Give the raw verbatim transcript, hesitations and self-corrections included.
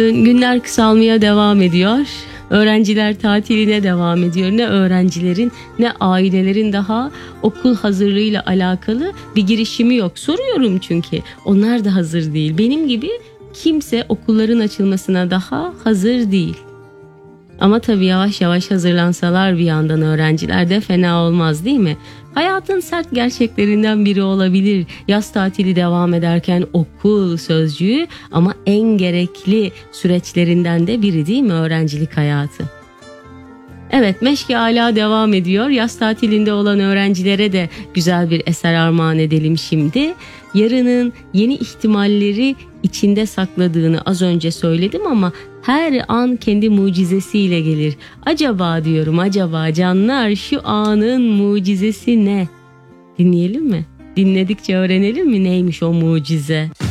Günler kısalmaya devam ediyor. Öğrenciler tatiline devam ediyor. Ne öğrencilerin ne ailelerin daha okul hazırlığıyla alakalı bir girişimi yok. Soruyorum çünkü onlar da hazır değil. Benim gibi kimse okulların açılmasına daha hazır değil. Ama tabii yavaş yavaş hazırlansalar bir yandan öğrenciler de fena olmaz değil mi? Hayatın sert gerçeklerinden biri olabilir. Yaz tatili devam ederken okul sözcüğü ama en gerekli süreçlerinden de biri değil mi öğrencilik hayatı? Evet, meşke hala devam ediyor. Yaz tatilinde olan öğrencilere de güzel bir eser armağan edelim şimdi. Yarının yeni ihtimalleri içinde sakladığını az önce söyledim ama her an kendi mucizesiyle gelir. Acaba diyorum, acaba canlar şu anın mucizesi ne? Dinleyelim mi? Dinledikçe öğrenelim mi neymiş o mucize?